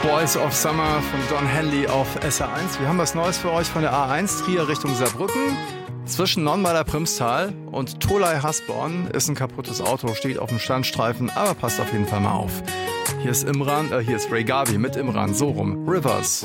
Boys of Summer von Don Henley auf SR1. Wir haben was Neues für euch von der A1 Trier Richtung Saarbrücken. Zwischen Nonnweiler Primstal und Tholey Hasborn ist ein kaputtes Auto, steht auf dem Standstreifen, aber passt auf jeden Fall mal auf. Hier ist Ray Gabi mit Imran, so rum. Rivers.